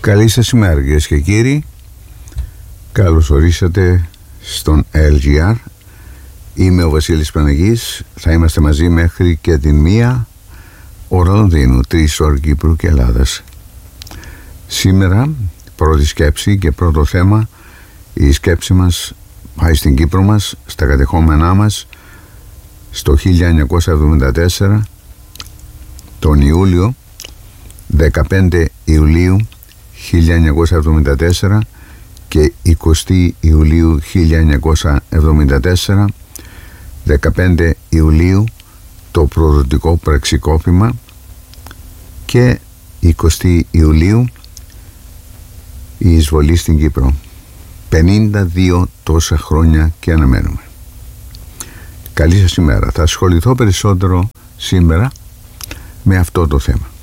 Καλή σας ημέρα κυρίες και κύριοι. Καλώς ορίσατε στον LGR. Είμαι ο Βασίλης Παναγής. Θα είμαστε μαζί μέχρι και την 1 ώρα Λονδίνου, 3 ώρες Κύπρου και Ελλάδας. Σήμερα πρώτη σκέψη και πρώτο θέμα. Η σκέψη μας πάει στην Κύπρο μας, στα κατεχόμενά μας, στο 1974, τον Ιούλιο, 15 Ιουλίου 1974 και 20 Ιουλίου 1974, 15 Ιουλίου το προδοτικό πραξικόπημα και 20 Ιουλίου η εισβολή στην Κύπρο. 52 τόσα χρόνια και αναμένουμε. Καλή σας ημέρα. Θα ασχοληθώ περισσότερο σήμερα με αυτό το θέμα.